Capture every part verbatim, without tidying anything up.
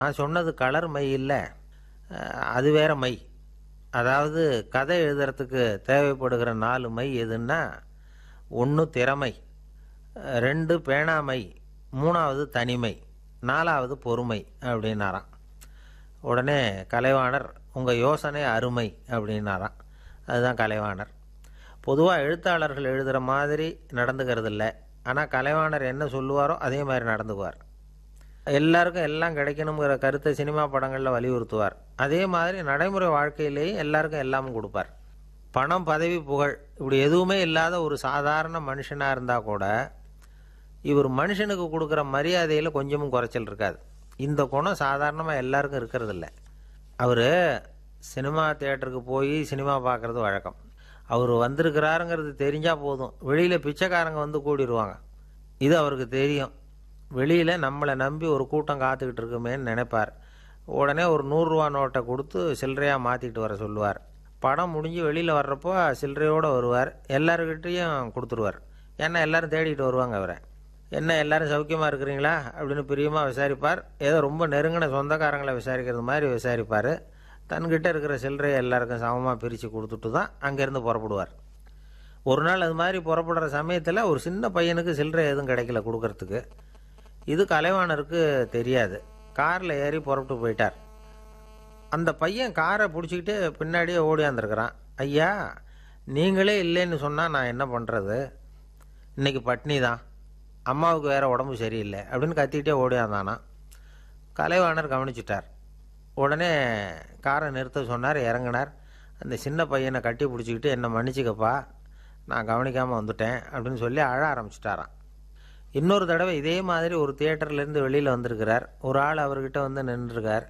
நான் சொன்னது colour my இல்லை, அது வேற மை. அதாவது கதை எழுதுறதுக்கு தேவைப்படுகிற நாலு மை எதுன்னா, ஒன்று திறமை, ரெண்டு பேணாமை, மூணாவது தனிமை, நாலாவது பொறுமை அப்படின்னாராம். உடனே கலைவாணர் உங்கள் யோசனை அருமை அப்படின்னாராம். அதுதான் கலைவாணர். பொதுவாக எழுத்தாளர்கள் எழுதுகிற மாதிரி நடந்துக்கிறது இல்லை. ஆனால் கலைவாணர் என்ன சொல்லுவாரோ அதே மாதிரி நடந்துக்குவார். எல்லாருக்கும் எல்லாம் கிடைக்கணுங்கிற கருத்தை சினிமா படங்களில் வலியுறுத்துவார். அதே மாதிரி நடைமுறை வாழ்க்கையிலேயும் எல்லாருக்கும் எல்லாமும் கொடுப்பார். பணம், பதவி, புகழ் இப்படி எதுவுமே இல்லாத ஒரு சாதாரண மனுஷனாக இருந்தால் கூட இவர் மனுஷனுக்கு கொடுக்குற மரியாதையில் கொஞ்சமும் குறைச்சல் இருக்காது. இந்த குணம் சாதாரணமாக எல்லாருக்கும் இருக்கிறதில்ல. அவர் சினிமா தியேட்டருக்கு போய் சினிமா பார்க்குறது வழக்கம். அவர் வந்திருக்கிறாருங்கிறது தெரிஞ்சால் போதும், வெளியில் பிச்சைக்காரங்க வந்து கூடிடுவாங்க. இது அவருக்கு தெரியும். வெளியில் நம்மளை நம்பி ஒரு கூட்டம் காத்துக்கிட்டு இருக்குமேன்னு நினைப்பார். உடனே ஒரு நூறுரூவா நோட்டை கொடுத்து சில்லறையாக மாற்றிட்டு வர சொல்லுவார். படம் முடிஞ்சு வெளியில் வர்றப்போ சில்லறையோடு வருவார். எல்லாருக்கிட்டையும் கொடுத்துருவார். ஏன்னா எல்லோரும் தேடிட்டு வருவாங்க அவரை. என்ன எல்லோரும் சௌக்கியமாக இருக்கிறீங்களா அப்படின்னு பிரியமாக விசாரிப்பார். ஏதோ ரொம்ப நெருங்கின சொந்தக்காரங்களை விசாரிக்கிறது மாதிரி விசாரிப்பார். தன்கிட்ட இருக்கிற சில்லறையை எல்லாருக்கும் சமமாக பிரித்து கொடுத்துட்டு தான் அங்கேருந்து புறப்படுவார். ஒரு நாள் அது மாதிரி புறப்படுற சமயத்தில் ஒரு சின்ன பையனுக்கு சில்லறை எதுவும் கிடைக்கல கொடுக்கறதுக்கு. இது கலைவாணருக்கு தெரியாது. காரில் ஏறி புறப்பட்டு போயிட்டார். அந்த பையன் காரை பிடிச்சிக்கிட்டு பின்னாடியே ஓடியாந்துருக்கிறான். ஐயா, நீங்களே இல்லைன்னு சொன்னால் நான் என்ன பண்ணுறது? இன்றைக்கி பட்னி தான், அம்மாவுக்கு வேறு உடம்பு சரியில்லை அப்படின்னு கத்திக்கிட்டே ஓடியாந்தானா. கலைவாணர் கவனிச்சிட்டார். உடனே காரை நிறுத்த சொன்னார். இறங்கினார். அந்த சின்ன பையனை கட்டி பிடிச்சிக்கிட்டு என்னை மன்னிச்சிக்கப்பா, நான் கவனிக்காமல் வந்துட்டேன் அப்படின்னு சொல்லி அழ ஆரம்பிச்சிட்டாராம். இன்னொரு தடவை இதே மாதிரி ஒரு தியேட்டர்லேருந்து வெளியில் வந்திருக்கிறார். ஒரு ஆள் அவர்கிட்ட வந்து நின்றுருக்கார்.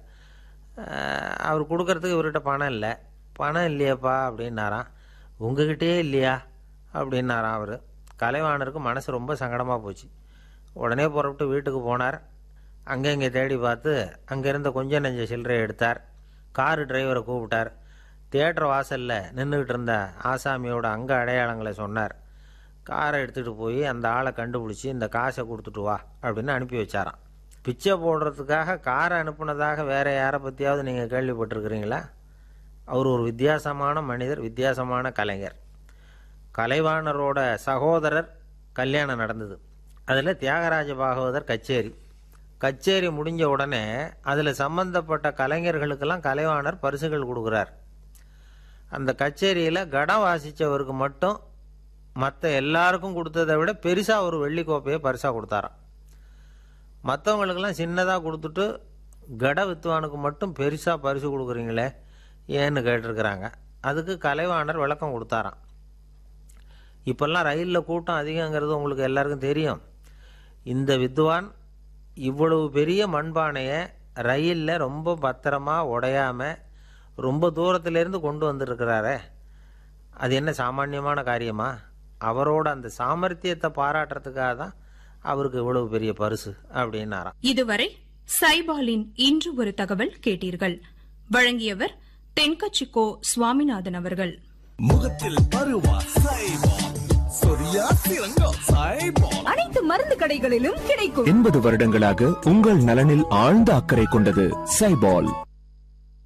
அவர் கொடுக்கறதுக்கு இவர்கிட்ட பணம் இல்லை. பணம் இல்லையாப்பா அப்படின்னாராம். உங்ககிட்டயே இல்லையா அப்படின்னாராம் அவர். கலைவாணருக்கு மனசு ரொம்ப சங்கடமாக போச்சு. உடனே புறப்பட்டு வீட்டுக்கு போனார். அங்கே இங்கே தேடி பார்த்து அங்கேருந்த கொஞ்சம் நெஞ்ச சில்லறை எடுத்தார். காரு டிரைவரை கூப்பிட்டார். தியேட்டர் வாசலில் நின்றுக்கிட்டு இருந்த ஆசாமியோட அங்க அடையாளங்களை சொன்னார். காரை எடுத்துகிட்டு போய் அந்த ஆளை கண்டுபிடிச்சி இந்த காசை கொடுத்துட்டு வா அப்படின்னு அனுப்பி வச்சாராம். பிச்சை போடுறதுக்காக காரை அனுப்புனதாக வேறு யாரை பற்றியாவது நீங்கள் கேள்விப்பட்டிருக்கிறீங்களா? அவர் ஒரு வித்தியாசமான மனிதர், வித்தியாசமான கலைஞர். கலைவாணரோட சகோதரர் கல்யாணம் நடந்தது. அதில் தியாகராஜ பாகவதர் கச்சேரி. கச்சேரி முடிஞ்ச உடனே அதில் சம்பந்தப்பட்ட கலைஞர்களுக்கெல்லாம் கலைவாணர் பரிசுகள் கொடுக்குறார். அந்த கச்சேரியில் கடம் வாசித்தவருக்கு மட்டும் மற்ற எல்லாருக்கும் கொடுத்ததை விட பெருசாக ஒரு வெள்ளி கோப்பையை பரிசாக கொடுத்தாராம். மற்றவங்களுக்கெல்லாம் சின்னதாக கொடுத்துட்டு கட வித்துவானுக்கு மட்டும் பெருசாக பரிசு கொடுக்குறீங்களே ஏன்னு கேட்டிருக்கிறாங்க. அதுக்கு கலைவாணர் விளக்கம் கொடுத்தாராம். இப்போல்லாம் ரயிலில் கூட்டம் அதிகங்கிறது உங்களுக்கு எல்லாருக்கும் தெரியும். இந்த வித்வான் இவ்வளவு பெரிய மண்பானையை ரயிலில் ரொம்ப பத்திரமா உடையாமல் ரொம்ப தூரத்திலேருந்து கொண்டு வந்துருக்கிறாரே, அது என்ன சாமானியமான காரியமா? அவரோட அந்த சாமர்த்தியத்தை பாராட்டுறதுக்காக தான் அவருக்கு இவ்வளவு பெரிய பரிசு அப்படின்னாராம். இதுவரை சைபாலின் இன்று ஒரு தகவல் கேட்டீர்கள். வழங்கியவர் தென்கச்சிக்கோ சுவாமிநாதன் அவர்கள். முகத்தில் பருவா சைபால், சொரியா சிறங்கா சைபால், அனைத்து மருந்து கடைகளிலும் கிடைக்கும். எண்பது வருடங்களாக உங்கள் நலனில் ஆழ்ந்த அக்கறை கொண்டது சைபால்.